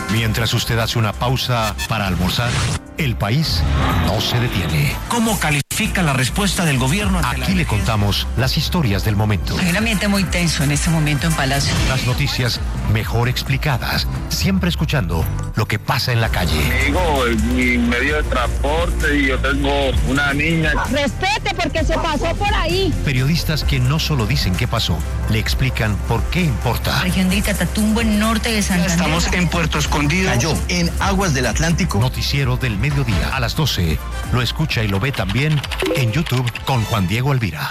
Mientras usted hace una pausa para almorzar, el país no se detiene. ¿Cómo califica la respuesta del gobierno ante Aquí le contamos las historias del momento. Hay un ambiente muy tenso en este momento en Palacio. Las noticias mejor explicadas, siempre escuchando lo que pasa en la calle. Digo, mi medio de transporte y yo tengo una niña. Respete porque se pasó por ahí. Periodistas que no solo dicen qué pasó, le explican por qué importa. Región de Catatumbo, en norte de Santander. Estamos en Puerto Escondido. Cayó en aguas del Atlántico. Noticiero del mediodía a las 12. Lo escucha y lo ve también en YouTube con Juan Diego Alvira.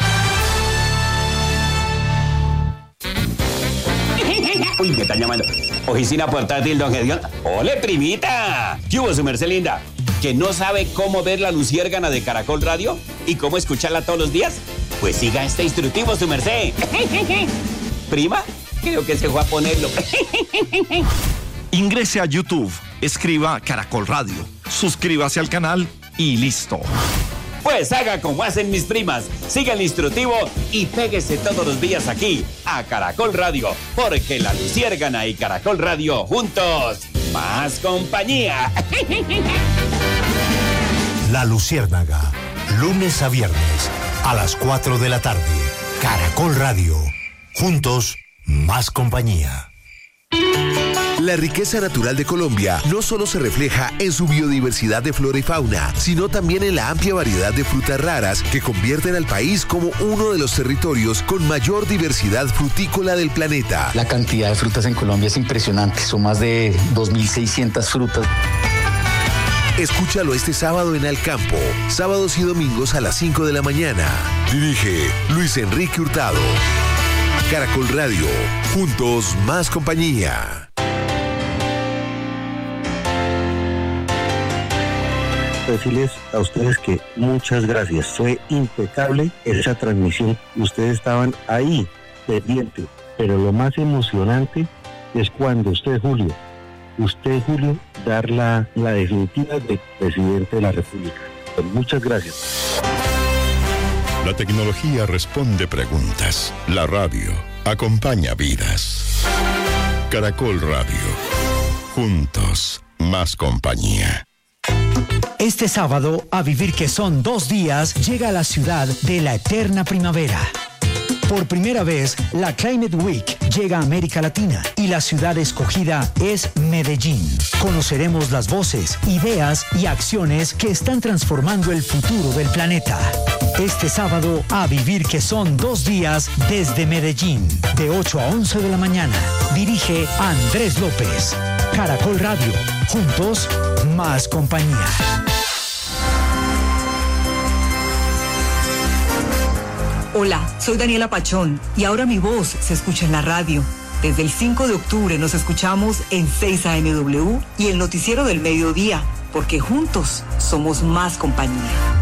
Uy, me están llamando. Oficina portátil, don Gedión. ¡Ole, primita! ¿Qué hubo, su merced linda? ¿Que no sabe cómo ver la luciérgana de Caracol Radio? ¿Y cómo escucharla todos los días? Pues siga este instructivo, su merced. ¿Prima? Creo que se fue a ponerlo. Ingrese a YouTube, escriba Caracol Radio, suscríbase al canal y listo. Pues haga como hacen mis primas, siga el instructivo y péguese todos los días aquí, a Caracol Radio, porque la luciérgana y Caracol Radio juntos, más compañía. La Luciérnaga, lunes a viernes, a las 4 de la tarde. Caracol Radio, juntos, más compañía. La riqueza natural de Colombia no solo se refleja en su biodiversidad de flora y fauna, sino también en la amplia variedad de frutas raras que convierten al país como uno de los territorios con mayor diversidad frutícola del planeta. La cantidad de frutas en Colombia es impresionante, son más de 2.600 frutas. Escúchalo este sábado en Al Campo, sábados y domingos a las 5 de la mañana. Dirige Luis Enrique Hurtado. Caracol Radio, juntos más compañía. Decirles a ustedes que muchas gracias, fue impecable esa transmisión, ustedes estaban ahí, pendientes, pero lo más emocionante es cuando usted, Julio, dar la definitiva de presidente de la República. Pues muchas gracias. La tecnología responde preguntas, la radio acompaña vidas. Caracol Radio, juntos, más compañía. Este sábado, a vivir que son 2 días, llega a la ciudad de la eterna primavera. Por primera vez, la Climate Week llega a América Latina y la ciudad escogida es Medellín. Conoceremos las voces, ideas y acciones que están transformando el futuro del planeta. Este sábado, a vivir que son 2 días desde Medellín, de 8 a 11 de la mañana. Dirige Andrés López. Caracol Radio, juntos, más compañía. Hola, soy Daniela Pachón y ahora mi voz se escucha en la radio. Desde el 5 de octubre nos escuchamos en 6 AMW y el noticiero del mediodía, porque juntos somos más compañía.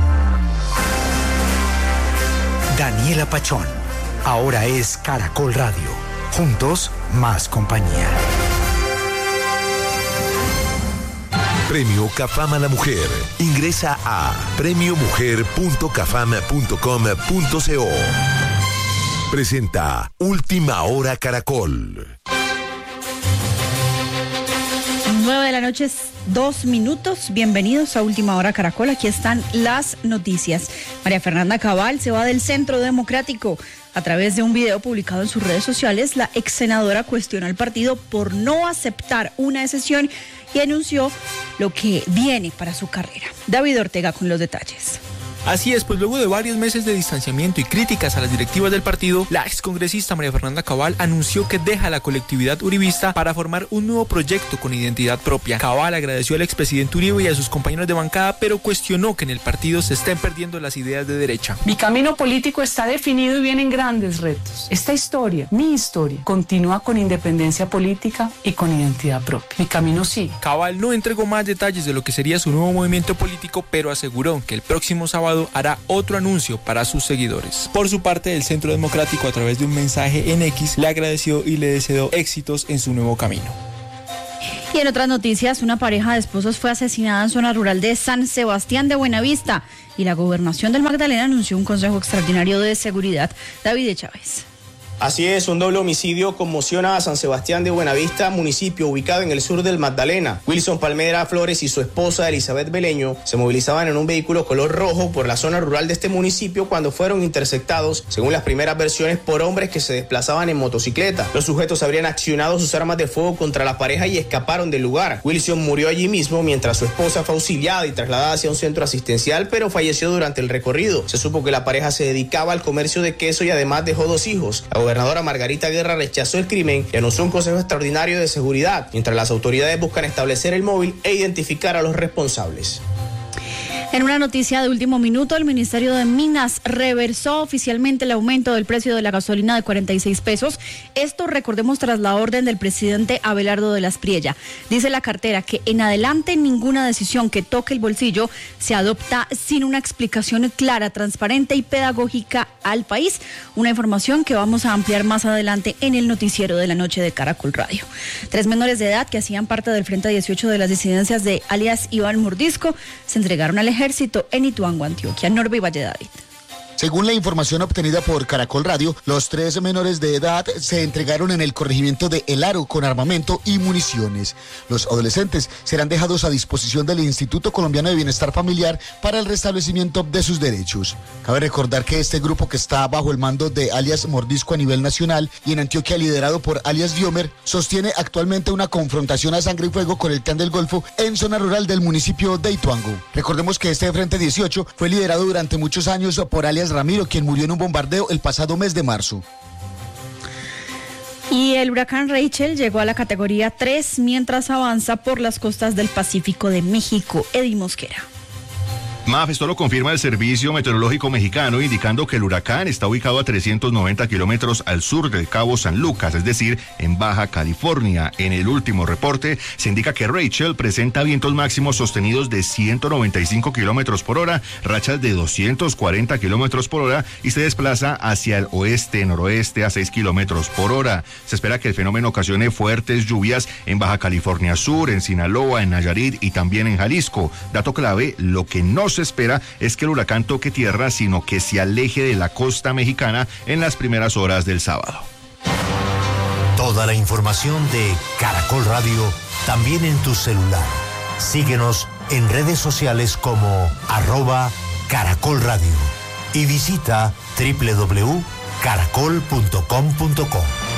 Daniela Pachón, ahora es Caracol Radio. Juntos, más compañía. Premio Cafam a la Mujer. Ingresa a premiomujer.cafam.com.co. Presenta Última Hora Caracol. 9 de la noche, 2 minutos. Bienvenidos a Última Hora Caracol. Aquí están las noticias. María Fernanda Cabal se va del Centro Democrático. A través de un video publicado en sus redes sociales, la ex senadora cuestionó al partido por no aceptar una decisión y anunció lo que viene para su carrera. David Ortega con los detalles. Así es, pues luego de varios meses de distanciamiento y críticas a las directivas del partido, la excongresista María Fernanda Cabal anunció que deja la colectividad uribista para formar un nuevo proyecto con identidad propia. Cabal agradeció al expresidente Uribe y a sus compañeros de bancada, pero cuestionó que en el partido se estén perdiendo las ideas de derecha. Mi camino político está definido y vienen grandes retos. Esta historia, mi historia, continúa con independencia política y con identidad propia. Mi camino sigue. Cabal no entregó más detalles de lo que sería su nuevo movimiento político, pero aseguró que el próximo sábado hará otro anuncio para sus seguidores. Por su parte, el Centro Democrático, a través de un mensaje en X, le agradeció y le deseó éxitos en su nuevo camino. Y en otras noticias, una pareja de esposos fue asesinada en zona rural de San Sebastián de Buenavista y la gobernación del Magdalena anunció un consejo extraordinario de seguridad. David Chávez. Así es, un doble homicidio conmociona a San Sebastián de Buenavista, municipio ubicado en el sur del Magdalena. Wilson Palmera Flores y su esposa Elizabeth Beleño se movilizaban en un vehículo color rojo por la zona rural de este municipio cuando fueron interceptados, según las primeras versiones, por hombres que se desplazaban en motocicleta. Los sujetos habrían accionado sus armas de fuego contra la pareja y escaparon del lugar. Wilson murió allí mismo mientras su esposa fue auxiliada y trasladada hacia un centro asistencial, pero falleció durante el recorrido. Se supo que la pareja se dedicaba al comercio de queso y además dejó 2 hijos. La gobernadora Margarita Guerra rechazó el crimen y anunció un consejo extraordinario de seguridad, mientras las autoridades buscan establecer el móvil e identificar a los responsables. En una noticia de último minuto, el Ministerio de Minas reversó oficialmente el aumento del precio de la gasolina de 46 pesos. Esto, recordemos, tras la orden del presidente Abelardo de las Priella. Dice la cartera que en adelante ninguna decisión que toque el bolsillo se adopta sin una explicación clara, transparente y pedagógica al país. Una información que vamos a ampliar más adelante en el noticiero de la noche de Caracol Radio. 3 menores de edad que hacían parte del Frente 18 de las disidencias de alias Iván Mordisco se entregaron al ejército en Ituango, Antioquia. Norby Valle David. Según la información obtenida por Caracol Radio, los 3 menores de edad se entregaron en el corregimiento de El Aro con armamento y municiones. Los adolescentes serán dejados a disposición del Instituto Colombiano de Bienestar Familiar para el restablecimiento de sus derechos. Cabe recordar que este grupo, que está bajo el mando de alias Mordisco a nivel nacional y en Antioquia liderado por alias Diomer, sostiene actualmente una confrontación a sangre y fuego con el Clan del Golfo en zona rural del municipio de Ituango. Recordemos que este Frente 18 fue liderado durante muchos años por alias Ramiro, quien murió en un bombardeo el pasado mes de marzo. Y el huracán Rachel llegó a la categoría 3 mientras avanza por las costas del Pacífico de México. Eddie Mosquera. MAF, esto lo confirma el Servicio Meteorológico Mexicano, indicando que el huracán está ubicado a 390 kilómetros al sur del Cabo San Lucas, es decir, en Baja California. En el último reporte se indica que Rachel presenta vientos máximos sostenidos de 195 kilómetros por hora, rachas de 240 kilómetros por hora y se desplaza hacia el oeste-noroeste a 6 kilómetros por hora. Se espera que el fenómeno ocasione fuertes lluvias en Baja California Sur, en Sinaloa, en Nayarit y también en Jalisco. Dato clave, lo que no se espera es que el huracán toque tierra, sino que se aleje de la costa mexicana en las primeras horas del sábado. Toda la información de Caracol Radio también en tu celular. Síguenos en redes sociales como @Caracol Radio y visita www.caracol.com.co.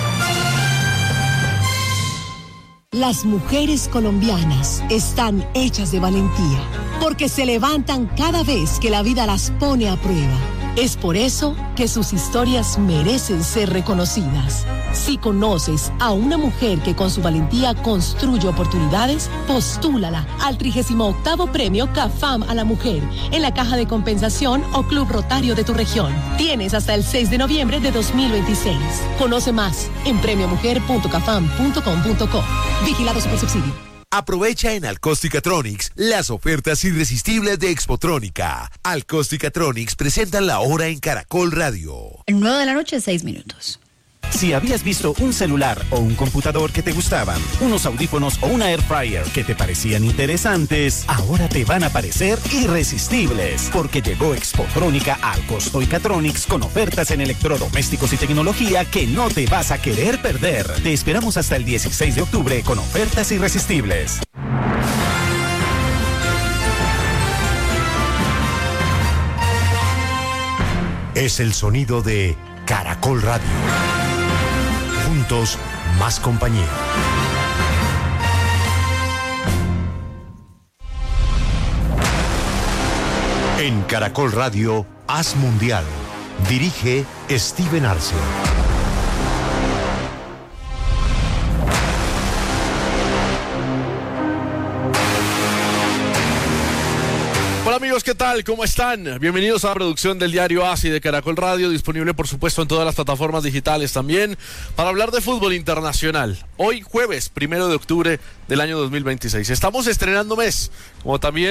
Las mujeres colombianas están hechas de valentía, porque se levantan cada vez que la vida las pone a prueba. Es por eso que sus historias merecen ser reconocidas. Si conoces a una mujer que con su valentía construye oportunidades, postúlala al 38º Premio CAFAM a la Mujer en la Caja de Compensación o Club Rotario de tu región. Tienes hasta el 6 de noviembre de 2026. Conoce más en premiomujer.cafam.com.co. Vigilado Supersubsidio. Aprovecha en Alcosticatronics las ofertas irresistibles de Expotrónica. Alcosticatronics presenta la hora en Caracol Radio. 9 de la noche, 6 minutos. Si habías visto un celular o un computador que te gustaban, unos audífonos o una air fryer que te parecían interesantes, ahora te van a parecer irresistibles, porque llegó Expotrónica al Costoicatronics con ofertas en electrodomésticos y tecnología que no te vas a querer perder. Te esperamos hasta el 16 de octubre con ofertas irresistibles. Es el sonido de Caracol Radio. Juntos, más compañía. En Caracol Radio, Haz Mundial. Dirige Steven Arce. Hola amigos, ¿qué tal? ¿Cómo están? Bienvenidos a la producción del diario ASI de Caracol Radio, disponible por supuesto en todas las plataformas digitales también, para hablar de fútbol internacional. Hoy jueves 1 de octubre del año 2026. Estamos estrenando mes, como también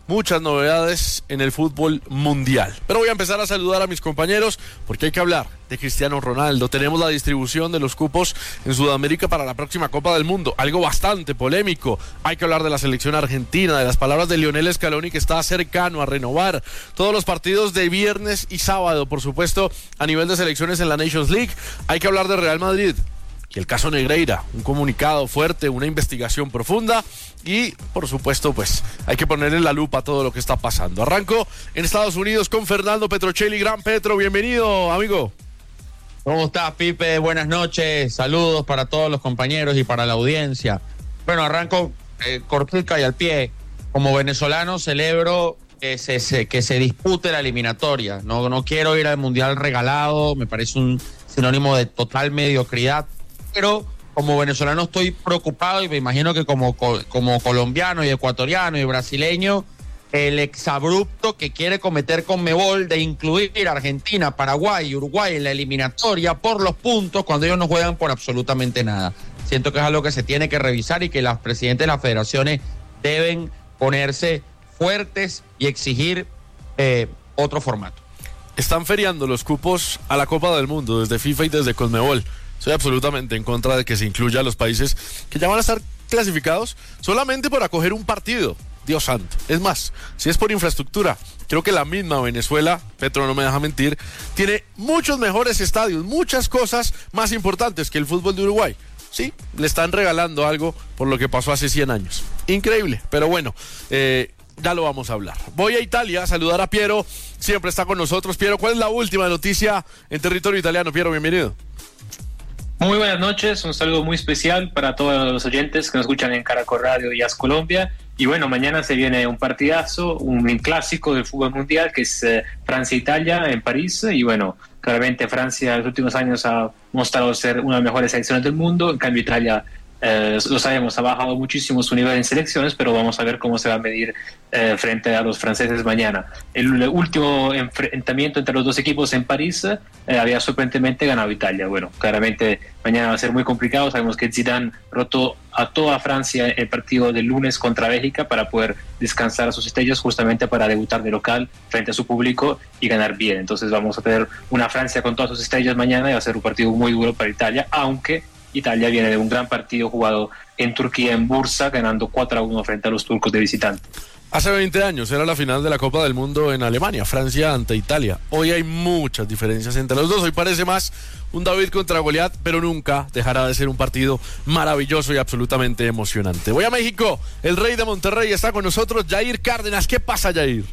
muchas novedades en el fútbol mundial. Pero voy a empezar a saludar a mis compañeros porque hay que hablar de Cristiano Ronaldo. Tenemos la distribución de los cupos en Sudamérica para la próxima Copa del Mundo, algo bastante polémico. Hay que hablar de la selección argentina, de las palabras de Lionel Scaloni, que está cercano a renovar todos los partidos de viernes y sábado, por supuesto, a nivel de selecciones en la Nations League. Hay que hablar de Real Madrid y el caso Negreira, un comunicado fuerte, una investigación profunda y, por supuesto, pues hay que ponerle la lupa a todo lo que está pasando. Arranco en Estados Unidos con Fernando Petrocelli. Gran Petro, bienvenido, amigo. ¿Cómo estás, Pipe? Buenas noches, saludos para todos los compañeros y para la audiencia. Bueno, arranco cortica y al pie. Como venezolano celebro que se dispute la eliminatoria. No quiero ir al Mundial regalado, me parece un sinónimo de total mediocridad. Pero como venezolano estoy preocupado y me imagino que como colombiano y ecuatoriano y brasileño, el exabrupto que quiere cometer Conmebol de incluir a Argentina, Paraguay y Uruguay en la eliminatoria por los puntos cuando ellos no juegan por absolutamente nada. Siento que es algo que se tiene que revisar y que los presidentes de las federaciones deben ponerse fuertes y exigir otro formato. Están feriando los cupos a la Copa del Mundo desde FIFA y desde Conmebol. Soy absolutamente en contra de que se incluya a los países que ya van a estar clasificados solamente por acoger un partido. Dios santo. Es más, si es por infraestructura, creo que la misma Venezuela, Petro no me deja mentir, tiene muchos mejores estadios, muchas cosas más importantes que el fútbol de Uruguay. Sí, le están regalando algo por lo que pasó hace 100 años. Increíble, pero bueno, ya lo vamos a hablar. Voy a Italia a saludar a Piero, siempre está con nosotros. Piero, ¿cuál es la última noticia en territorio italiano? Piero, bienvenido. Muy buenas noches, un saludo muy especial para todos los oyentes que nos escuchan en Caracol Radio y AS Colombia. Y bueno, mañana se viene un partidazo, un clásico del fútbol mundial que es Francia-Italia en París. Y bueno, claramente Francia en los últimos años ha mostrado ser una de las mejores selecciones del mundo. En cambio Italia, lo sabemos, ha bajado muchísimo su nivel en selecciones, pero vamos a ver cómo se va a medir frente a los franceses mañana. El último enfrentamiento entre los dos equipos en París había sorprendentemente ganado Italia. Bueno, claramente mañana va a ser muy complicado. Sabemos que Zidane rotó a toda Francia el partido del lunes contra Bélgica para poder descansar a sus estrellas, justamente para debutar de local frente a su público y ganar bien. Entonces vamos a tener una Francia con todas sus estrellas mañana y va a ser un partido muy duro para Italia, aunque Italia viene de un gran partido jugado en Turquía, en Bursa, ganando 4-1 frente a los turcos de visitante. Hace 20 años era la final de la Copa del Mundo en Alemania, Francia ante Italia. Hoy hay muchas diferencias entre los dos. Hoy parece más un David contra Goliat, pero nunca dejará de ser un partido maravilloso y absolutamente emocionante. Voy a México. El Rey de Monterrey está con nosotros, Jair Cárdenas. ¿Qué pasa, Jair?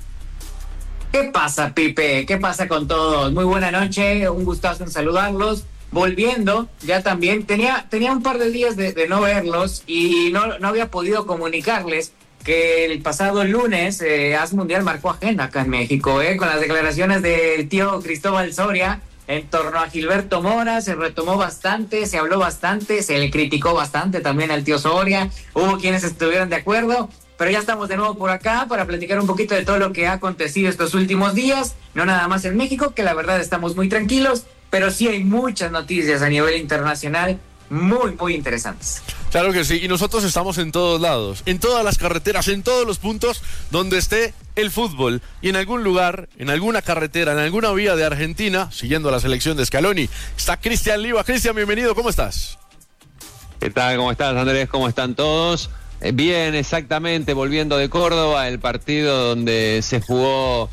¿Qué pasa, Pipe? ¿Qué pasa con todos? Muy buena noche, un gustazo en saludarlos. Volviendo, ya también, tenía un par de días de no verlos y no había podido comunicarles que el pasado lunes AS Mundial marcó agenda acá en México, con las declaraciones del tío Cristóbal Soria en torno a Gilberto Mora. Se retomó bastante, se habló bastante, se le criticó bastante también al tío Soria, hubo quienes estuvieron de acuerdo, pero ya estamos de nuevo por acá para platicar un poquito de todo lo que ha acontecido estos últimos días, no nada más en México, que la verdad estamos muy tranquilos, pero sí hay muchas noticias a nivel internacional muy, muy interesantes. Claro que sí, y nosotros estamos en todos lados, en todas las carreteras, en todos los puntos donde esté el fútbol, y en algún lugar, en alguna carretera, en alguna vía de Argentina, siguiendo la selección de Scaloni, está Cristian Liva. Cristian, bienvenido, ¿cómo estás? ¿Qué tal? ¿Cómo estás, Andrés? ¿Cómo están todos? Bien, exactamente, volviendo de Córdoba, el partido donde se jugó,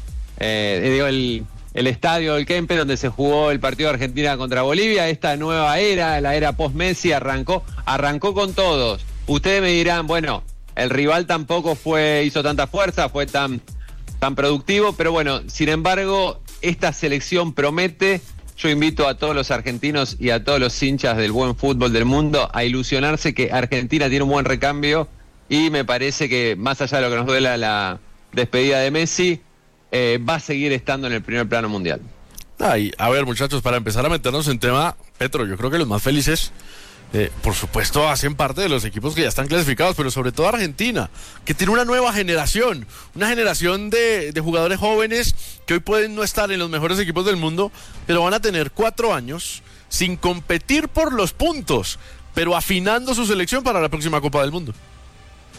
el estadio del Kempe, donde se jugó el partido de Argentina contra Bolivia. Esta nueva era, la era post-Messi, arrancó con todos. Ustedes me dirán, bueno, el rival tampoco hizo tanta fuerza, fue tan productivo, pero bueno, sin embargo, esta selección promete. Yo invito a todos los argentinos y a todos los hinchas del buen fútbol del mundo a ilusionarse que Argentina tiene un buen recambio, y me parece que más allá de lo que nos duela la despedida de Messi, va a seguir estando en el primer plano mundial. A ver, muchachos, para empezar a meternos en tema, Petro, yo creo que los más felices, por supuesto, hacen parte de los equipos que ya están clasificados, pero sobre todo Argentina, que tiene una nueva generación, una generación de jugadores jóvenes que hoy pueden no estar en los mejores equipos del mundo, pero van a tener 4 años sin competir por los puntos, pero afinando su selección para la próxima Copa del Mundo.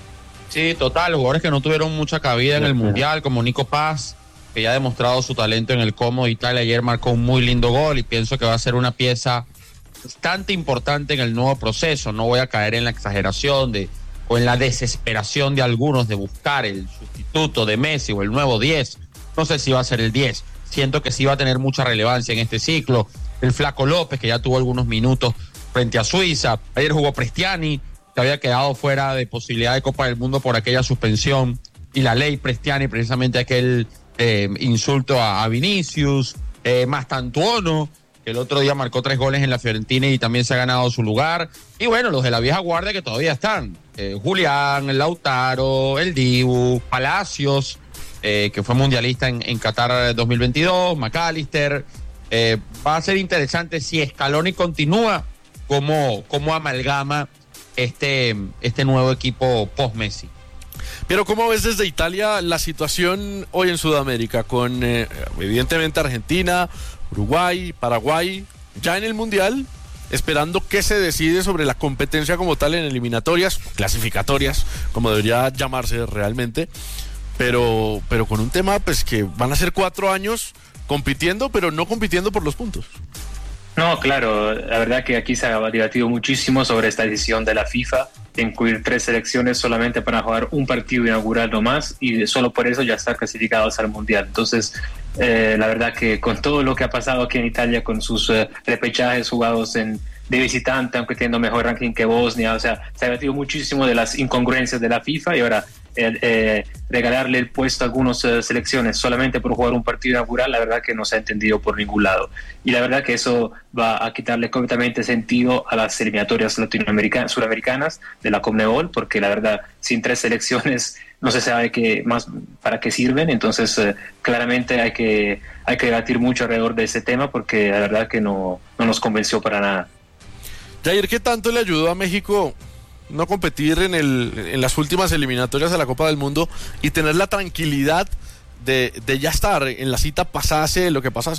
Sí, total, jugadores que no tuvieron mucha cabida en el Mundial, como Nico Paz, que ya ha demostrado su talento en el Como de Italia, ayer marcó un muy lindo gol y pienso que va a ser una pieza bastante importante en el nuevo proceso. No voy a caer en la exageración o en la desesperación de algunos de buscar el sustituto de Messi o el nuevo 10. No sé si va a ser el 10. Siento que sí va a tener mucha relevancia en este ciclo. El Flaco López, que ya tuvo algunos minutos frente a Suiza. Ayer jugó Prestiani, que había quedado fuera de posibilidad de Copa del Mundo por aquella suspensión. Y la ley Prestiani, precisamente aquel insulto a Vinicius. Mastantuono, que el otro día marcó 3 goles en la Fiorentina y también se ha ganado su lugar. Y bueno, los de la vieja guardia que todavía están. Julián, el Lautaro, el Dibu, Palacios, que fue mundialista en Qatar 2022, McAllister. Va a ser interesante si Scaloni continúa, cómo amalgama este nuevo equipo post-Messi. Pero ¿cómo ves desde Italia la situación hoy en Sudamérica? Con evidentemente Argentina, Uruguay, Paraguay, ya en el Mundial, esperando que se decide sobre la competencia como tal en eliminatorias, clasificatorias, como debería llamarse realmente, pero con un tema pues que van a ser 4 años compitiendo, pero no compitiendo por los puntos. No, claro, la verdad que aquí se ha debatido muchísimo sobre esta decisión de la FIFA de incluir 3 selecciones solamente para jugar un partido inaugural nomás y solo por eso ya estar clasificados al Mundial. Entonces, la verdad que con todo lo que ha pasado aquí en Italia, con sus repechajes jugados de visitante, aunque teniendo mejor ranking que Bosnia, o sea, se ha debatido muchísimo de las incongruencias de la FIFA y ahora regalarle el puesto a algunas selecciones solamente por jugar un partido inaugural, la verdad que no se ha entendido por ningún lado. Y la verdad que eso va a quitarle completamente sentido a las eliminatorias suramericanas de la Conmebol, porque la verdad, sin 3 selecciones no se sabe para qué sirven. Entonces, claramente hay que debatir mucho alrededor de ese tema, porque la verdad que no nos convenció para nada. Jair, ¿qué tanto le ayudó a México no competir en las últimas eliminatorias de la Copa del Mundo y tener la tranquilidad de ya estar en la cita, pasase lo que pasase?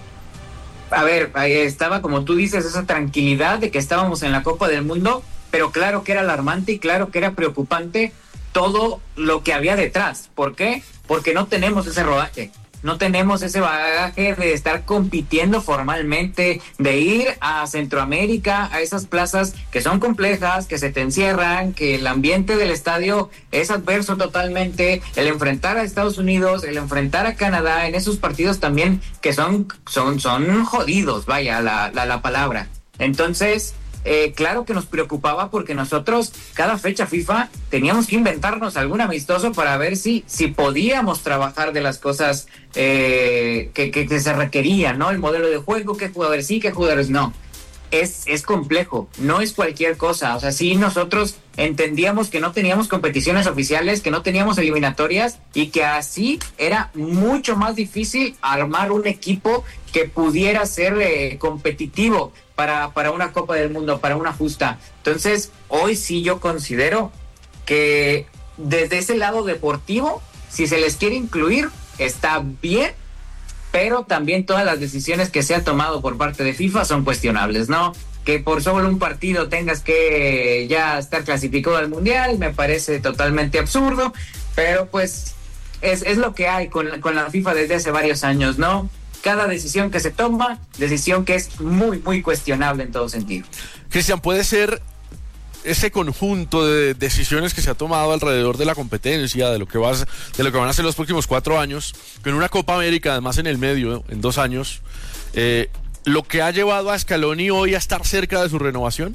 A ver, ahí estaba, como tú dices, esa tranquilidad de que estábamos en la Copa del Mundo, pero claro que era alarmante y claro que era preocupante todo lo que había detrás. ¿Por qué? Porque no tenemos ese rodaje. No tenemos ese bagaje de estar compitiendo formalmente, de ir a Centroamérica, a esas plazas que son complejas, que se te encierran, que el ambiente del estadio es adverso totalmente, el enfrentar a Estados Unidos, el enfrentar a Canadá, en esos partidos también que son jodidos, vaya la palabra. Entonces, claro que nos preocupaba porque nosotros cada fecha FIFA teníamos que inventarnos algún amistoso para ver si podíamos trabajar de las cosas que se requerían, ¿no? El modelo de juego, qué jugadores sí, qué jugadores no. Es complejo, no es cualquier cosa. O sea, sí, nosotros entendíamos que no teníamos competiciones oficiales, que no teníamos eliminatorias y que así era mucho más difícil armar un equipo que pudiera ser competitivo para una Copa del Mundo, para una justa. Entonces, hoy sí yo considero que desde ese lado deportivo, si se les quiere incluir, está bien, pero también todas las decisiones que se han tomado por parte de FIFA son cuestionables, ¿no? Que por solo un partido tengas que ya estar clasificado al Mundial, me parece totalmente absurdo, pero pues es lo que hay con la FIFA desde hace varios años, ¿no? Cada decisión que se toma, decisión que es muy, muy cuestionable en todo sentido. Cristian, ¿puede ser ese conjunto de decisiones que se ha tomado alrededor de la competencia, de lo que van a ser los próximos 4 años, con una Copa América además en el medio, en 2 años, lo que ha llevado a Scaloni hoy a estar cerca de su renovación?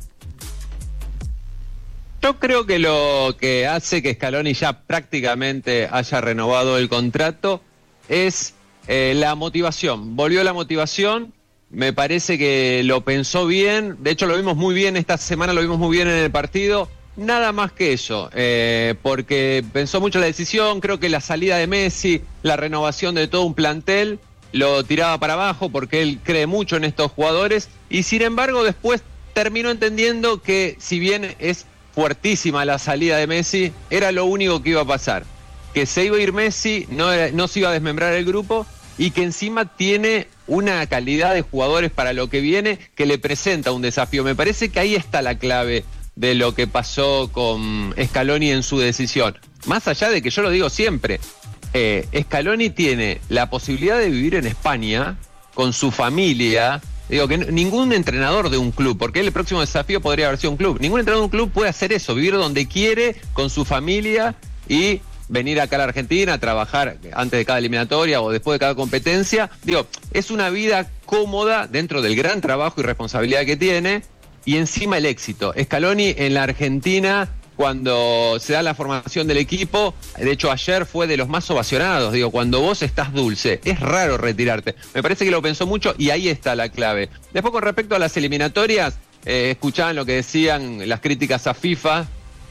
Yo creo que lo que hace que Scaloni ya prácticamente haya renovado el contrato es la motivación. Volvió la motivación. Me parece que lo pensó bien, de hecho lo vimos muy bien esta semana, lo vimos muy bien en el partido, nada más que eso, porque pensó mucho la decisión. Creo que la salida de Messi, la renovación de todo un plantel, lo tiraba para abajo porque él cree mucho en estos jugadores y sin embargo después terminó entendiendo que si bien es fuertísima la salida de Messi, era lo único que iba a pasar, que se iba a ir Messi, no se iba a desmembrar el grupo y que encima tiene una calidad de jugadores para lo que viene que le presenta un desafío. Me parece que ahí está la clave de lo que pasó con Scaloni en su decisión. Más allá de que yo lo digo siempre, Scaloni tiene la posibilidad de vivir en España con su familia. Digo que ningún entrenador de un club, porque el próximo desafío podría haber sido un club, ningún entrenador de un club puede hacer eso, vivir donde quiere, con su familia y venir acá a la Argentina a trabajar antes de cada eliminatoria o después de cada competencia. Digo, es una vida cómoda dentro del gran trabajo y responsabilidad que tiene y encima el éxito. Scaloni en la Argentina, cuando se da la formación del equipo, de hecho ayer fue de los más ovacionados. Digo, cuando vos estás dulce, es raro retirarte. Me parece que lo pensó mucho y ahí está la clave. Después, con respecto a las eliminatorias, escuchaban lo que decían las críticas a FIFA,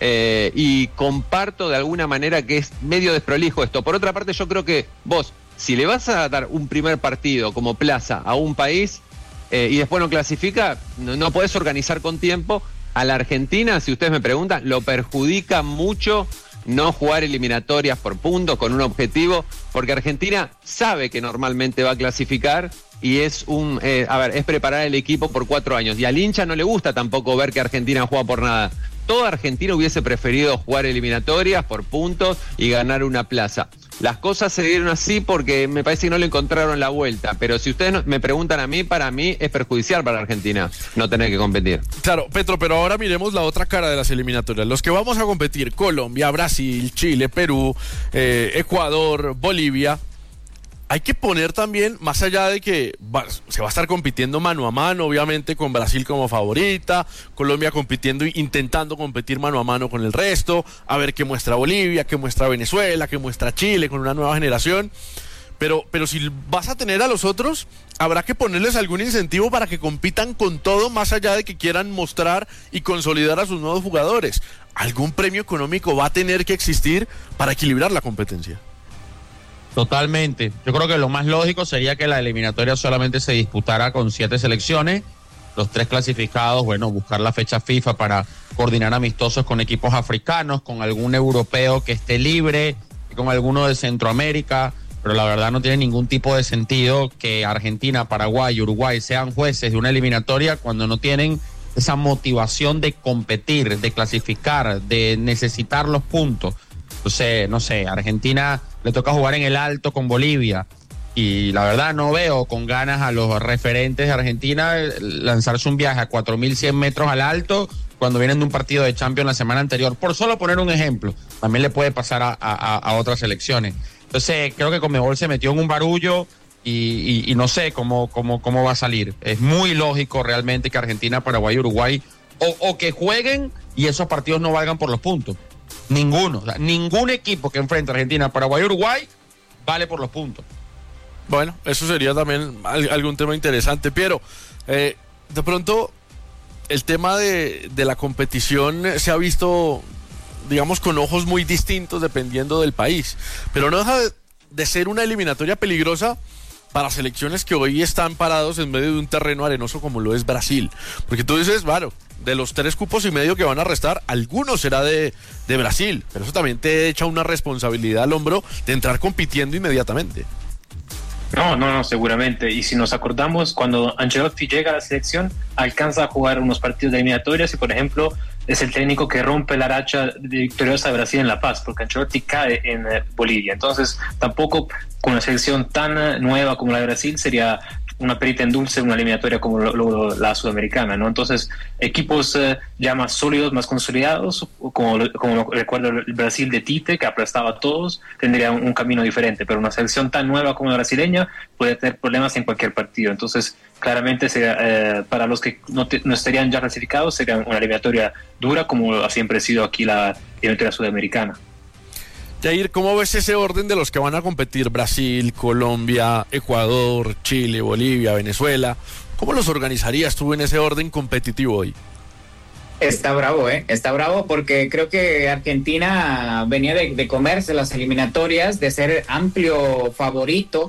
y comparto de alguna manera que es medio desprolijo esto. Por otra parte, yo creo que vos, si le vas a dar un primer partido como plaza a un país y después no clasifica, no podés organizar con tiempo. A la Argentina, si ustedes me preguntan, lo perjudica mucho no jugar eliminatorias por puntos con un objetivo, porque Argentina sabe que normalmente va a clasificar y es es preparar el equipo por 4 años. Y al hincha no le gusta tampoco ver que Argentina juega por nada. Toda Argentina hubiese preferido jugar eliminatorias por puntos y ganar una plaza. Las cosas se dieron así porque me parece que no le encontraron la vuelta, pero si ustedes me preguntan a mí, para mí es perjudicial para Argentina no tener que competir. Claro, Petro, pero ahora miremos la otra cara de las eliminatorias. Los que vamos a competir, Colombia, Brasil, Chile, Perú, Ecuador, Bolivia. Hay que poner también, más allá de que se va a estar compitiendo mano a mano, obviamente con Brasil como favorita, Colombia compitiendo, intentando competir mano a mano con el resto, a ver qué muestra Bolivia, qué muestra Venezuela, qué muestra Chile con una nueva generación. Pero si vas a tener a los otros, habrá que ponerles algún incentivo para que compitan con todo, más allá de que quieran mostrar y consolidar a sus nuevos jugadores. Algún premio económico va a tener que existir para equilibrar la competencia. Totalmente. Yo creo que lo más lógico sería que la eliminatoria solamente se disputara con 7 selecciones, los 3 clasificados, bueno, buscar la fecha FIFA para coordinar amistosos con equipos africanos, con algún europeo que esté libre, con alguno de Centroamérica, pero la verdad no tiene ningún tipo de sentido que Argentina, Paraguay y Uruguay sean jueces de una eliminatoria cuando no tienen esa motivación de competir, de clasificar, de necesitar los puntos. Entonces, no sé, Argentina le toca jugar en el Alto con Bolivia y la verdad no veo con ganas a los referentes de Argentina lanzarse un viaje a 4.100 metros al Alto cuando vienen de un partido de Champions la semana anterior, por solo poner un ejemplo. También le puede pasar a otras selecciones. Entonces creo que Conmebol se metió en un barullo y no sé cómo va a salir. Es muy lógico realmente que Argentina, Paraguay y Uruguay o que jueguen y esos partidos no valgan por los puntos. Ninguno, o sea, ningún equipo que enfrente a Argentina, Paraguay y Uruguay vale por los puntos. Bueno, eso sería también algún tema interesante, Piero. De pronto, el tema de la competición se ha visto, digamos, con ojos muy distintos dependiendo del país, pero no deja de ser una eliminatoria peligrosa para selecciones que hoy están parados en medio de un terreno arenoso como lo es Brasil. Porque tú dices, bueno, de los 3 cupos y medio que van a restar, algunos será de Brasil, pero eso también te echa una responsabilidad al hombro de entrar compitiendo inmediatamente. No, seguramente. Y si nos acordamos, cuando Ancelotti llega a la selección, alcanza a jugar unos partidos de eliminatorias y, por ejemplo, es el técnico que rompe la racha victoriosa de Brasil en La Paz, porque Ancelotti cae en Bolivia. Entonces, tampoco con una selección tan nueva como la de Brasil sería una perita en dulce una eliminatoria como la sudamericana, ¿no? Entonces, equipos ya más sólidos, más consolidados, como recuerdo el Brasil de Tite, que aplastaba a todos, tendría un camino diferente, pero una selección tan nueva como la brasileña puede tener problemas en cualquier partido. Entonces, claramente para los que no estarían ya clasificados, sería una eliminatoria dura, como ha siempre sido aquí la eliminatoria sudamericana. Jair, ¿cómo ves ese orden de los que van a competir? Brasil, Colombia, Ecuador, Chile, Bolivia, Venezuela. ¿Cómo los organizarías tú en ese orden competitivo hoy? Está bravo, está bravo porque creo que Argentina venía de comerse las eliminatorias, de ser amplio favorito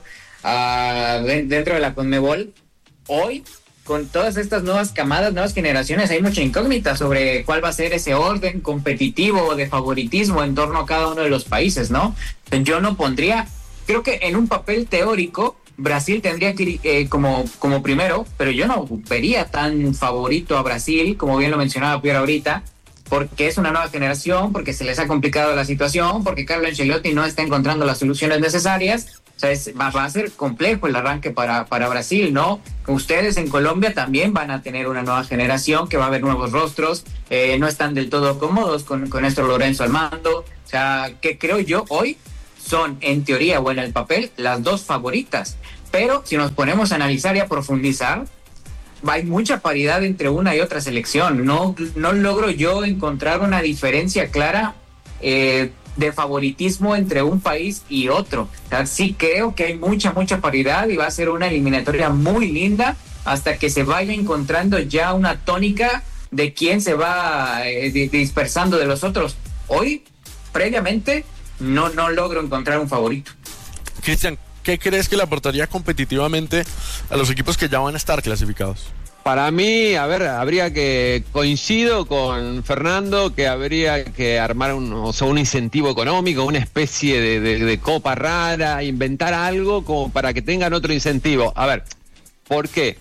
dentro de la Conmebol. Hoy, con todas estas nuevas camadas, nuevas generaciones, hay mucha incógnita sobre cuál va a ser ese orden competitivo de favoritismo en torno a cada uno de los países, ¿no? Yo no pondría, creo que en un papel teórico, Brasil tendría que ir como primero, pero yo no vería tan favorito a Brasil, como bien lo mencionaba Pierre ahorita, porque es una nueva generación, porque se les ha complicado la situación, porque Carlo Ancelotti no está encontrando las soluciones necesarias. O sea, va a ser complejo el arranque para Brasil, ¿no? Ustedes en Colombia también van a tener una nueva generación, que va a haber nuevos rostros, no están del todo cómodos con Néstor Lorenzo al mando. O sea, que creo yo hoy son, en teoría o en el papel, las dos favoritas. Pero si nos ponemos a analizar y a profundizar, hay mucha paridad entre una y otra selección. No logro yo encontrar una diferencia clara de favoritismo entre un país y otro. O sea, sí creo que hay mucha paridad y va a ser una eliminatoria muy linda hasta que se vaya encontrando ya una tónica de quién se va dispersando de los otros. Hoy, previamente, no logro encontrar un favorito. Cristian, ¿qué crees que le aportaría competitivamente a los equipos que ya van a estar clasificados? Para mí, habría que, coincido con Fernando, que habría que armar un incentivo económico, una especie de copa rara, inventar algo como para que tengan otro incentivo. A ver, ¿por qué?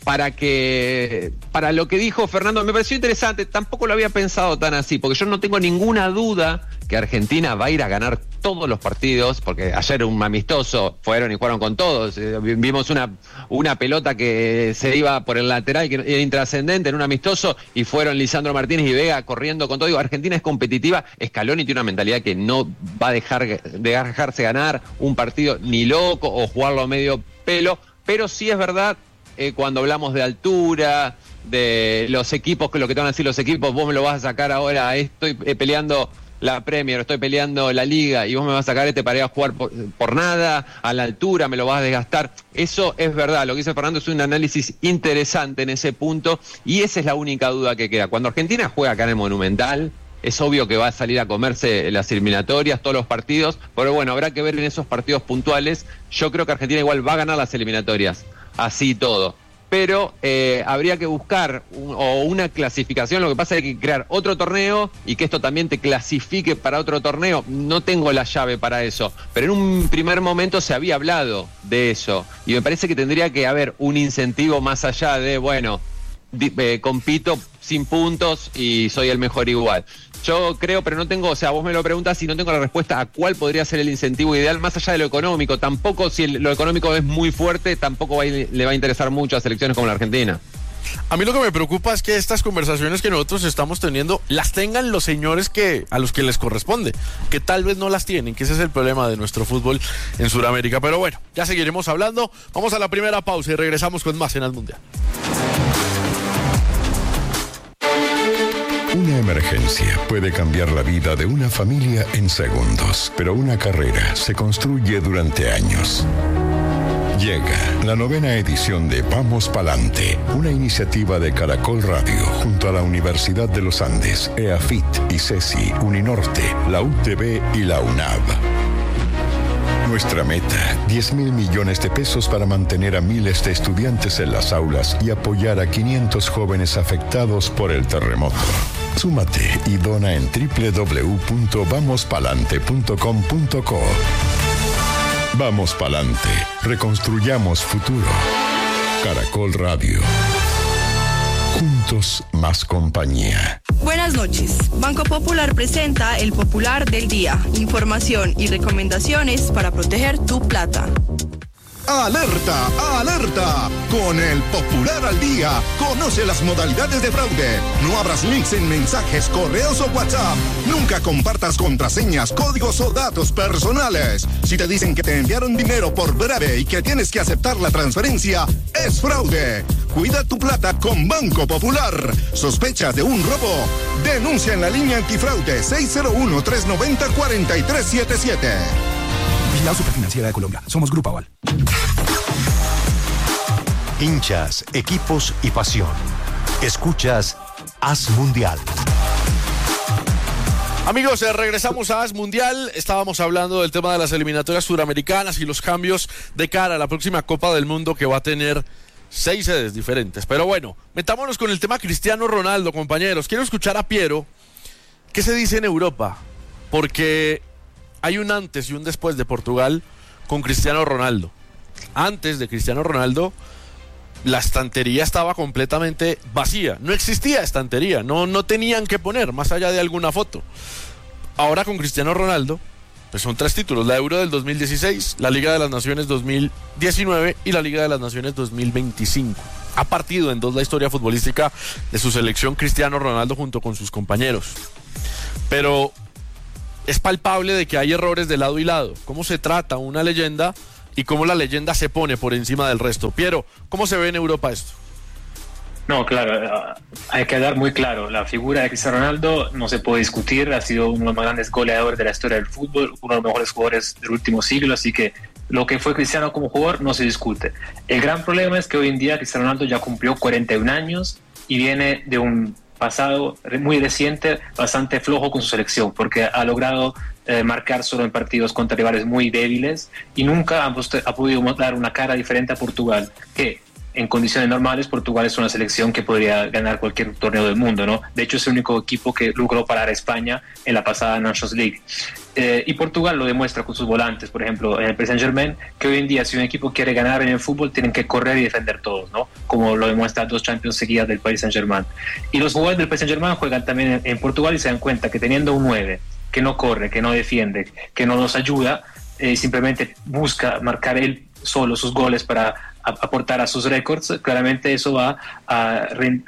Para lo que dijo Fernando, me pareció interesante, tampoco lo había pensado tan así, porque yo no tengo ninguna duda que Argentina va a ir a ganar todos los partidos, porque ayer un amistoso fueron y jugaron con todos, vimos una pelota que se iba por el lateral, que era intrascendente en un amistoso, y fueron Lisandro Martínez y Vega corriendo con todo. Digo, Argentina es competitiva, Scaloni tiene una mentalidad que no va a dejarse ganar un partido ni loco o jugarlo a medio pelo, pero sí es verdad, cuando hablamos de altura, de los equipos, que lo que te van a decir los equipos, vos me lo vas a sacar ahora, estoy peleando la Premier, estoy peleando la Liga y vos me vas a sacar para ir a jugar por nada, a la altura me lo vas a desgastar. Eso es verdad, lo que dice Fernando es un análisis interesante en ese punto y esa es la única duda que queda. Cuando Argentina juega acá en el Monumental, es obvio que va a salir a comerse las eliminatorias, todos los partidos, pero bueno, habrá que ver en esos partidos puntuales. Yo creo que Argentina igual va a ganar las eliminatorias, así todo. Pero habría que buscar una clasificación. Lo que pasa es que hay que crear otro torneo y que esto también te clasifique para otro torneo. No tengo la llave para eso, pero en un primer momento se había hablado de eso y me parece que tendría que haber un incentivo más allá de, bueno, compito sin puntos y soy el mejor igual. Yo creo, pero no tengo, o sea, vos me lo preguntas y no tengo la respuesta a cuál podría ser el incentivo ideal, más allá de lo económico. Tampoco, si lo económico es muy fuerte, tampoco le va a interesar mucho a selecciones como la Argentina. A mí lo que me preocupa es que estas conversaciones que nosotros estamos teniendo las tengan los señores a los que les corresponde, que tal vez no las tienen, que ese es el problema de nuestro fútbol en Sudamérica. Pero bueno, ya seguiremos hablando. Vamos a la primera pausa y regresamos con más en el Mundial. Una emergencia puede cambiar la vida de una familia en segundos, pero una carrera se construye durante años. Llega la 9ª edición de Vamos Palante, una iniciativa de Caracol Radio junto a la Universidad de los Andes, EAFIT, ICESI, Uninorte, la UTB y la UNAV. Nuestra meta, 10.000 millones de pesos para mantener a miles de estudiantes en las aulas y apoyar a 500 jóvenes afectados por el terremoto. Súmate y dona en www.vamospalante.com.co. Vamos Palante, reconstruyamos futuro. Caracol Radio. Juntos más compañía. Buenas noches. Banco Popular presenta el Popular del Día. Información y recomendaciones para proteger tu plata. ¡Alerta! ¡Alerta! Con el Popular al Día, conoce las modalidades de fraude. No abras links en mensajes, correos o WhatsApp. Nunca compartas contraseñas, códigos o datos personales. Si te dicen que te enviaron dinero por breve y que tienes que aceptar la transferencia, es fraude. Cuida tu plata con Banco Popular. ¿Sospechas de un robo? Denuncia en la línea antifraude 601-390-4377. Vigilado Superfinanciera de Colombia. Somos Grupo Aval. Hinchas, equipos y pasión. Escuchas Haz Mundial. Amigos, regresamos a Haz Mundial. Estábamos hablando del tema de las eliminatorias suramericanas y los cambios de cara a la próxima Copa del Mundo, que va a tener 6 sedes diferentes. Pero bueno, metámonos con el tema Cristiano Ronaldo, compañeros. Quiero escuchar a Piero. ¿Qué se dice en Europa? Porque hay un antes y un después de Portugal con Cristiano Ronaldo. Antes de Cristiano Ronaldo, la estantería estaba completamente vacía. No existía estantería, no tenían que poner más allá de alguna foto. Ahora con Cristiano Ronaldo, pues son 3 títulos: la Euro del 2016, la Liga de las Naciones 2019 y la Liga de las Naciones 2025. Ha partido en 2 la historia futbolística de su selección Cristiano Ronaldo junto con sus compañeros. Pero es palpable de que hay errores de lado y lado. ¿Cómo se trata una leyenda y cómo la leyenda se pone por encima del resto? Piero, ¿cómo se ve en Europa esto? No, claro, hay que dar muy claro, la figura de Cristiano Ronaldo no se puede discutir, ha sido uno de los más grandes goleadores de la historia del fútbol, uno de los mejores jugadores del último siglo, así que lo que fue Cristiano como jugador no se discute. El gran problema es que hoy en día Cristiano Ronaldo ya cumplió 41 años y viene de un pasado muy reciente, bastante flojo con su selección, porque ha logrado marcar solo en partidos contra rivales muy débiles y nunca ha podido dar una cara diferente a Portugal, que en condiciones normales Portugal es una selección que podría ganar cualquier torneo del mundo, ¿no? De hecho es el único equipo que logró parar a España en la pasada Nations League. Y Portugal lo demuestra con sus volantes, por ejemplo, en el Paris Saint-Germain, que hoy en día si un equipo quiere ganar en el fútbol tienen que correr y defender todos, ¿no? Como lo demuestra 2 Champions seguidas del Paris Saint-Germain. Y los jugadores del Paris Saint-Germain juegan también en Portugal y se dan cuenta que teniendo un 9 que no corre, que no defiende, que no los ayuda, simplemente busca marcar él solo sus goles para aportar a sus récords, claramente eso va a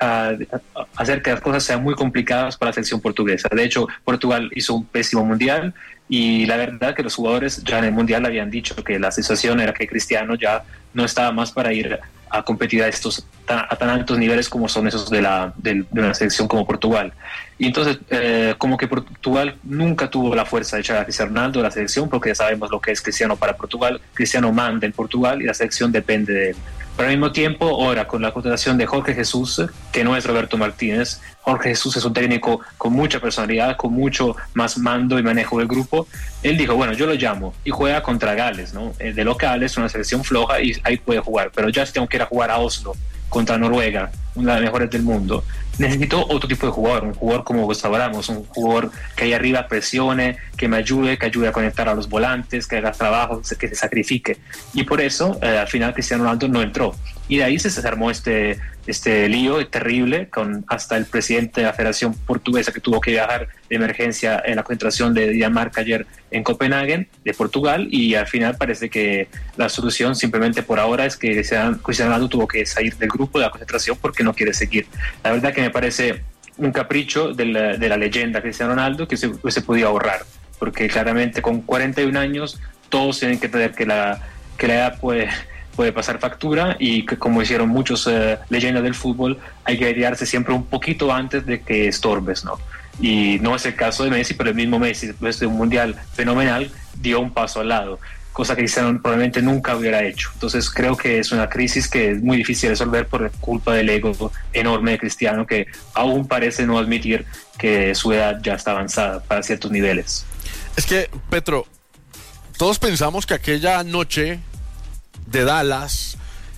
hacer que las cosas sean muy complicadas para la selección portuguesa. De hecho, Portugal hizo un pésimo mundial y la verdad que los jugadores ya en el mundial habían dicho que la sensación era que Cristiano ya no estaba más para ir a competir a tan altos niveles como son esos de una selección como Portugal. Y entonces como que Portugal nunca tuvo la fuerza de echar a Cristiano Ronaldo de la selección, porque ya sabemos lo que es Cristiano para Portugal. Cristiano manda en Portugal y la selección depende de él. Pero al mismo tiempo, ahora con la contratación de Jorge Jesús, que no es Roberto Martínez, Jorge Jesús es un técnico con mucha personalidad, con mucho más mando y manejo del grupo. Él dijo, bueno, yo lo llamo y juega contra Gales, ¿no? De local es una selección floja y ahí puede jugar, pero ya si tengo que ir a jugar a Oslo contra Noruega, una de las mejores del mundo, necesito otro tipo de jugador, un jugador como Gustavo Ramos, un jugador que ahí arriba presione, que me ayude, que ayude a conectar a los volantes, que haga trabajo, que se sacrifique. Y por eso, al final, Cristiano Ronaldo no entró. Y de ahí se armó este lío terrible, con hasta el presidente de la Federación Portuguesa que tuvo que viajar de emergencia en la concentración de Dinamarca ayer en Copenhague, de Portugal, y al final parece que la solución simplemente por ahora es que Cristiano Ronaldo tuvo que salir del grupo de la concentración porque no quiere seguir. La verdad que me parece un capricho de la leyenda Cristiano Ronaldo que se podía ahorrar, porque claramente con 41 años todos tienen que entender que la edad puede pasar factura y que, como hicieron muchos leyendas del fútbol, hay que retirarse siempre un poquito antes de que estorbes, ¿no? Y no es el caso de Messi, pero el mismo Messi, después de un mundial fenomenal, dio un paso al lado, cosa que Cristiano probablemente nunca hubiera hecho. Entonces creo que es una crisis que es muy difícil de resolver por culpa del ego enorme de Cristiano, que aún parece no admitir que su edad ya está avanzada para ciertos niveles. Es que, Petro, todos pensamos que aquella noche de Dallas,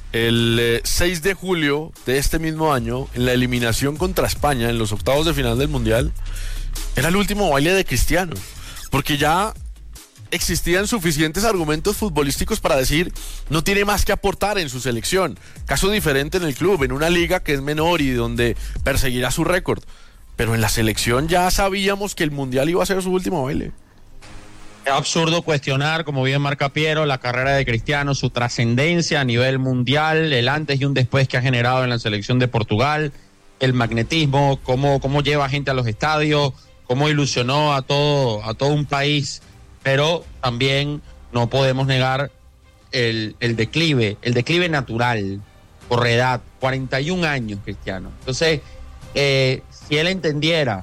el 6 de julio de este mismo año, en la eliminación contra España en los octavos de final del Mundial, era el último baile de Cristiano, porque ya existían suficientes argumentos futbolísticos para decir no tiene más que aportar en su selección. Caso diferente en el club, en una liga que es menor y donde perseguirá su récord, pero en la selección ya sabíamos que el Mundial iba a ser su último baile. Es absurdo cuestionar, como bien marca Piero, la carrera de Cristiano, su trascendencia a nivel mundial, el antes y un después que ha generado en la selección de Portugal, el magnetismo, cómo lleva gente a los estadios, cómo ilusionó a todo un país, pero también no podemos negar el declive natural por edad, 41 años Cristiano. Entonces, si él entendiera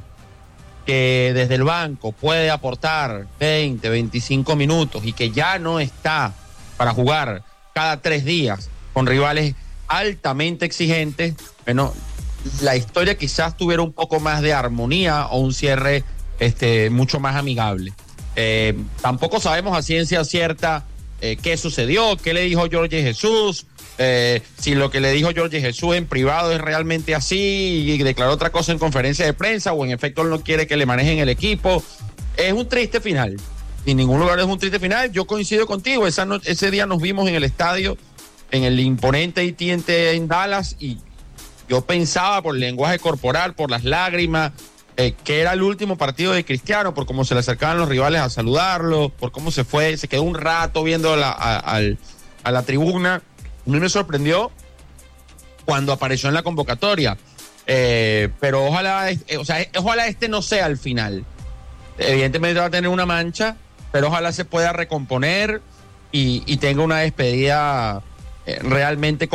que desde el banco puede aportar 20, 25 minutos y que ya no está para jugar cada 3 días con rivales altamente exigentes, bueno, la historia quizás tuviera un poco más de armonía o un cierre mucho más amigable. Tampoco sabemos a ciencia cierta qué sucedió, qué le dijo Jorge Jesús, si lo que le dijo Jorge Jesús en privado es realmente así y declaró otra cosa en conferencia de prensa, o en efecto él no quiere que le manejen el equipo. Es un triste final, en ningún lugar es un triste final. Yo coincido contigo, ese día nos vimos en el estadio en el imponente AT&T en Dallas, y yo pensaba por el lenguaje corporal, por las lágrimas, que era el último partido de Cristiano, por cómo se le acercaban los rivales a saludarlo, por cómo se fue, se quedó un rato viendo a la tribuna. A mí me sorprendió cuando apareció en la convocatoria, pero ojalá este no sea el final. Evidentemente va a tener una mancha, pero ojalá se pueda recomponer y tenga una despedida realmente